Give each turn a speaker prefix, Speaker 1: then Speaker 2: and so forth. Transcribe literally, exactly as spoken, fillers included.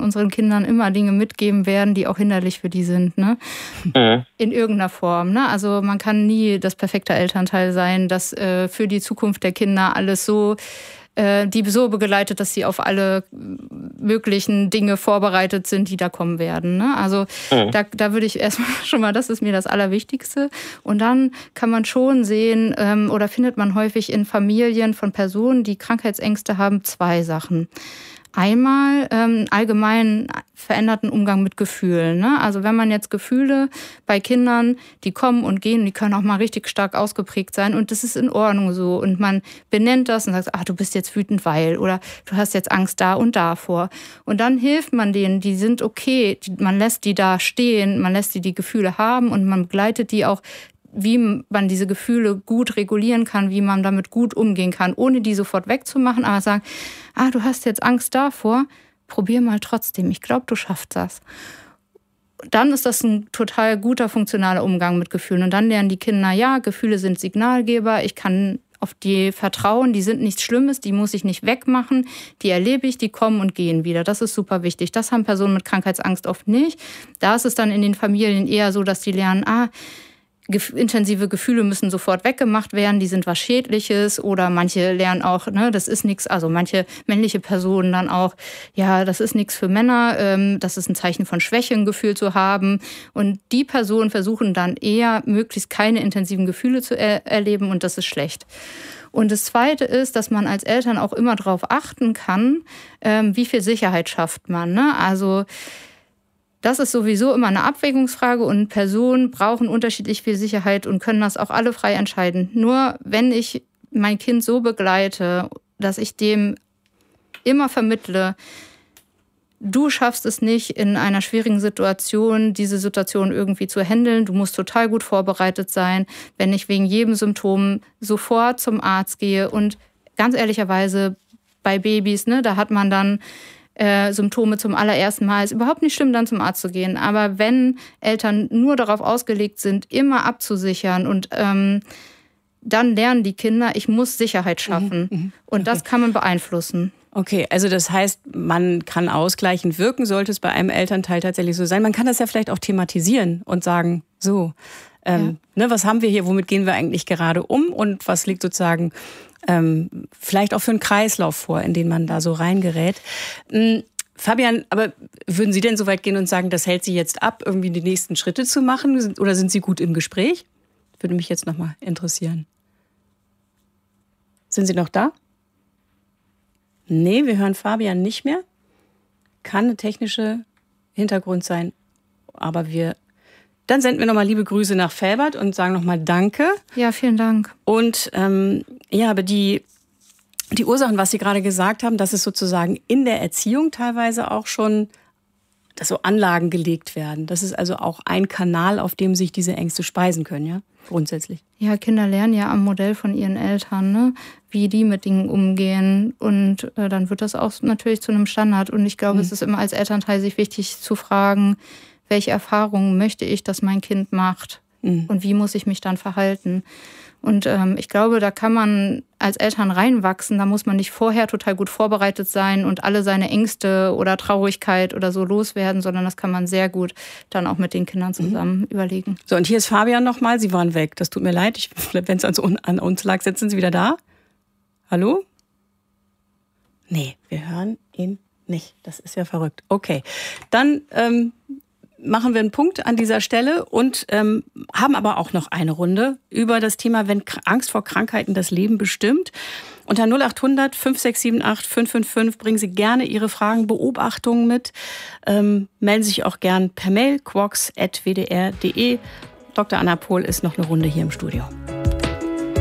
Speaker 1: unseren Kindern immer Dinge mitgeben werden, die auch hinderlich für die sind, ne? Mhm. In irgendeiner Form, ne? Also man kann nie das perfekte Elternteil sein, das äh, für die Zukunft der Kinder alles so die so begleitet, dass sie auf alle möglichen Dinge vorbereitet sind, die da kommen werden. Ne? Also mhm. da, da würde ich erstmal schon mal, das ist mir das Allerwichtigste. Und dann kann man schon sehen, ähm, oder findet man häufig in Familien von Personen, die Krankheitsängste haben, zwei Sachen. Einmal ähm, allgemein veränderten Umgang mit Gefühlen. Ne? Also wenn man jetzt Gefühle bei Kindern, die kommen und gehen, die können auch mal richtig stark ausgeprägt sein und das ist in Ordnung so. Und man benennt das und sagt, ach, du bist jetzt wütend, weil oder du hast jetzt Angst da und davor. Und dann hilft man denen, die sind okay, man lässt die da stehen, man lässt die die Gefühle haben und man begleitet die auch, wie man diese Gefühle gut regulieren kann, wie man damit gut umgehen kann, ohne die sofort wegzumachen, aber sagen, ah, du hast jetzt Angst davor, probier mal trotzdem, ich glaube, du schaffst das. Dann ist das ein total guter, funktionaler Umgang mit Gefühlen. Und dann lernen die Kinder, ja, Gefühle sind Signalgeber, ich kann auf die vertrauen, die sind nichts Schlimmes, die muss ich nicht wegmachen, die erlebe ich, die kommen und gehen wieder. Das ist super wichtig. Das haben Personen mit Krankheitsangst oft nicht. Da ist es dann in den Familien eher so, dass die lernen, ah, intensive Gefühle müssen sofort weggemacht werden, die sind was Schädliches oder manche lernen auch, ne, das ist nichts, also manche männliche Personen dann auch, ja, das ist nichts für Männer, ähm, das ist ein Zeichen von Schwäche, ein Gefühl zu haben und die Personen versuchen dann eher möglichst keine intensiven Gefühle zu er- erleben und das ist schlecht. Und das Zweite ist, dass man als Eltern auch immer darauf achten kann, ähm, wie viel Sicherheit schafft man, ne? Also das ist sowieso immer eine Abwägungsfrage und Personen brauchen unterschiedlich viel Sicherheit und können das auch alle frei entscheiden. Nur wenn ich mein Kind so begleite, dass ich dem immer vermittle, du schaffst es nicht, in einer schwierigen Situation diese Situation irgendwie zu handeln. Du musst total gut vorbereitet sein, wenn ich wegen jedem Symptom sofort zum Arzt gehe. Und ganz ehrlicherweise bei Babys, ne, da hat man dann Äh, Symptome zum allerersten Mal. Ist überhaupt nicht schlimm, dann zum Arzt zu gehen. Aber wenn Eltern nur darauf ausgelegt sind, immer abzusichern und ähm, dann lernen die Kinder, ich muss Sicherheit schaffen. Mhm, und okay. Das kann man beeinflussen.
Speaker 2: Okay, also das heißt, man kann ausgleichend wirken, sollte es bei einem Elternteil tatsächlich so sein. Man kann das ja vielleicht auch thematisieren und sagen, so, ähm, ja. ne, was haben wir hier, womit gehen wir eigentlich gerade um und was liegt sozusagen ähm, vielleicht auch für einen Kreislauf vor, in den man da so reingerät. Ähm, Fabian, aber würden Sie denn so weit gehen und sagen, das hält Sie jetzt ab, irgendwie die nächsten Schritte zu machen? Oder sind Sie gut im Gespräch? Würde mich jetzt nochmal interessieren. Sind Sie noch da? Nee, wir hören Fabian nicht mehr. Kann eine technische Hintergrund sein, aber wir... Dann senden wir nochmal liebe Grüße nach Velbert und sagen nochmal Danke.
Speaker 1: Ja, vielen Dank.
Speaker 2: Und ähm, ja, aber die, die Ursachen, was Sie gerade gesagt haben, dass es sozusagen in der Erziehung teilweise auch schon, dass so Anlagen gelegt werden. Das ist also auch ein Kanal, auf dem sich diese Ängste speisen können, ja, grundsätzlich.
Speaker 1: Ja, Kinder lernen ja am Modell von ihren Eltern, ne, wie die mit Dingen umgehen. Und äh, dann wird das auch natürlich zu einem Standard. Und ich glaube, mhm. es ist immer als Elternteil sich wichtig zu fragen, welche Erfahrungen möchte ich, dass mein Kind macht mhm. und wie muss ich mich dann verhalten. Und ähm, ich glaube, da kann man als Eltern reinwachsen, da muss man nicht vorher total gut vorbereitet sein und alle seine Ängste oder Traurigkeit oder so loswerden, sondern das kann man sehr gut dann auch mit den Kindern zusammen mhm. überlegen.
Speaker 2: So, und hier ist Fabian nochmal, Sie waren weg, das tut mir leid, wenn es an, an uns lag, sind Sie wieder da? Hallo? Nee, wir hören ihn nicht, das ist ja verrückt. Okay, dann... Ähm, machen wir einen Punkt an dieser Stelle und ähm, haben aber auch noch eine Runde über das Thema, wenn Angst vor Krankheiten das Leben bestimmt. Unter null acht hundert fünf sechs sieben acht fünf fünf fünf bringen Sie gerne Ihre Fragen, Beobachtungen mit. Ähm, melden Sie sich auch gern per Mail, quox at w d r punkt d e. Doktor Anna Pohl ist noch eine Runde hier im Studio.